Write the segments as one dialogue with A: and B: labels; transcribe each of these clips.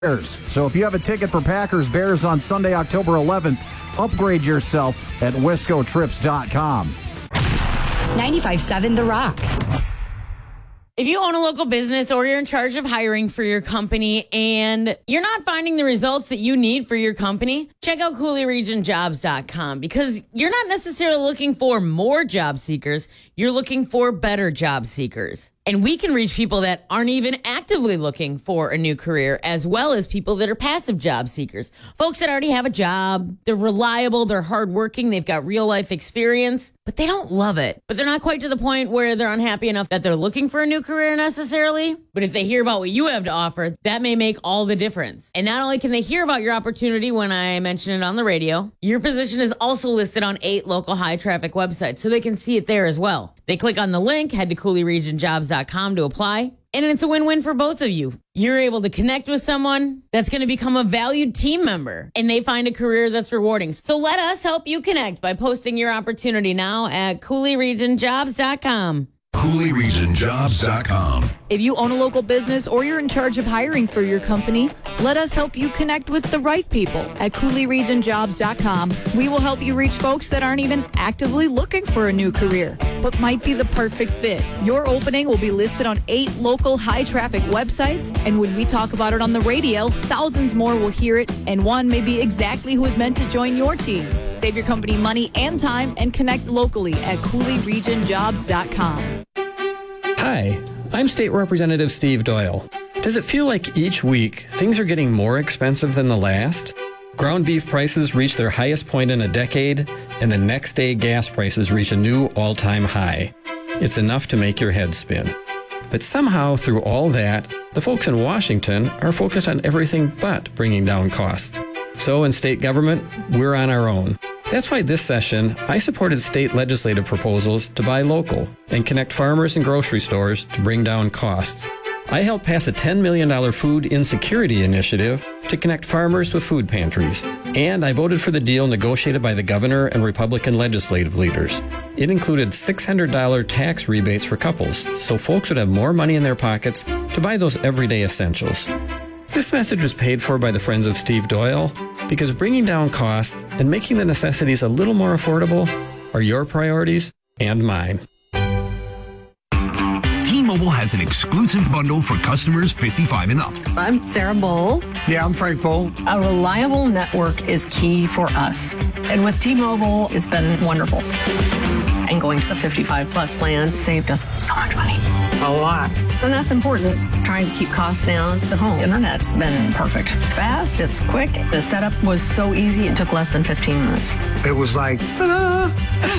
A: Bears. So if you have a ticket for Packers Bears on Sunday, October 11th, upgrade yourself at wiscotrips.com.
B: 95.7 The Rock.
C: If you own a local business or you're in charge of hiring for your company and you're not finding the results that you need for your company, check out CooleyRegionJobs.com, because you're not necessarily looking for more job seekers. You're looking for better job seekers. And we can reach people that aren't even actively looking for a new career, as well as people that are passive job seekers. Folks that already have a job, they're reliable, they're hardworking, they've got real life experience, but they don't love it. But they're not quite to the point where they're unhappy enough that they're looking for a new career necessarily. But if they hear about what you have to offer, that may make all the difference. And not only can they hear about your opportunity when I mention it on the radio, your position is also listed on 8 local high traffic websites, so they can see it there as well. They click on the link, head to CooleyRegionJobs.com to apply, and it's a win-win for both of you. You're able to connect with someone that's going to become a valued team member, and they find a career that's rewarding. So let us help you connect by posting your opportunity now at CooleyRegionJobs.com.
D: CooleyRegionJobs.com.
E: If you own a local business or you're in charge of hiring for your company, let us help you connect with the right people at CooleyRegionJobs.com. We will help you reach folks that aren't even actively looking for a new career, but might be the perfect fit. Your opening will be listed on 8 local high-traffic websites, and when we talk about it on the radio, thousands more will hear it, and one may be exactly who is meant to join your team. Save your company money and time and connect locally at CooleyRegionJobs.com.
F: Hi, I'm State Representative Steve Doyle. Does it feel like each week things are getting more expensive than the last? Ground beef prices reach their highest point in a decade, and the next day gas prices reach a new all-time high. It's enough to make your head spin. But somehow, through all that, the folks in Washington are focused on everything but bringing down costs. So in state government, we're on our own. That's why this session, I supported state legislative proposals to buy local and connect farmers and grocery stores to bring down costs. I helped pass a $10 million food insecurity initiative to connect farmers with food pantries. And I voted for the deal negotiated by the governor and Republican legislative leaders. It included $600 tax rebates for couples, so folks would have more money in their pockets to buy those everyday essentials. This message was paid for by the Friends of Steve Doyle, because bringing down costs and making the necessities a little more affordable are your priorities and mine.
D: T-Mobile has an exclusive bundle for customers 55 and up.
G: I'm Sarah Bowl.
H: Yeah, I'm Frank Bowl.
G: A reliable network is key for us. And with T-Mobile, it's been wonderful. And going to the 55 plus plan saved us so much money.
H: A lot.
G: And that's important. Trying to keep costs down. The home internet's been perfect. It's fast, it's quick. The setup was so easy, it took less than 15 minutes.
H: It was like, ta-da!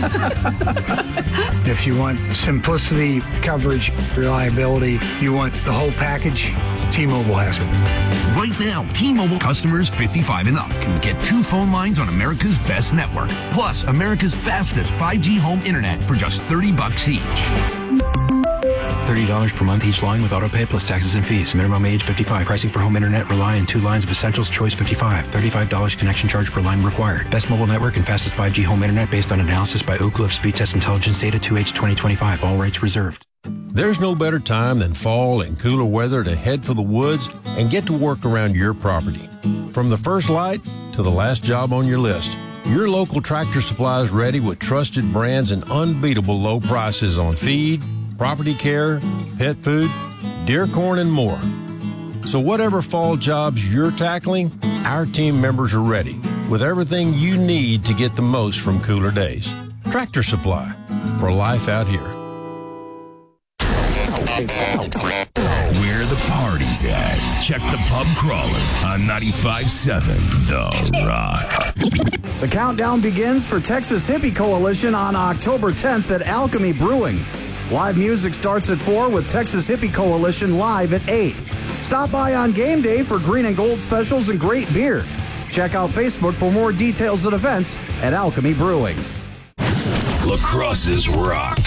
H: If you want simplicity, coverage, reliability, you want the whole package, T-Mobile has it.
D: Right now, T-Mobile customers 55 and up can get 2 phone lines on America's best network, plus America's fastest 5G home internet for just $30 each.
I: $30 per month each line with auto pay plus taxes and fees. Minimum age 55. Pricing for home internet rely on 2 lines of essentials. Choice 55. $35 connection charge per line required. Best mobile network and fastest 5G home internet based on analysis by Ookla of Speed Test Intelligence data 2H 2025. All rights reserved.
J: There's no better time than fall and cooler weather to head for the woods and get to work around your property. From the first light to the last job on your list, your local Tractor Supply is ready with trusted brands and unbeatable low prices on feed, property care, pet food, deer corn, and more. So whatever fall jobs you're tackling, our team members are ready with everything you need to get the most from cooler days. Tractor Supply, for life out here.
K: Where the party's at. Check the pub crawler on 95.7 The Rock.
A: The countdown begins for Texas Hippie Coalition on October 10th at Alchemy Brewing. Live music starts at 4 with Texas Hippie Coalition live at 8. Stop by on game day for green and gold specials and great beer. Check out Facebook for more details and events at Alchemy Brewing.
K: La Crosse's Rock.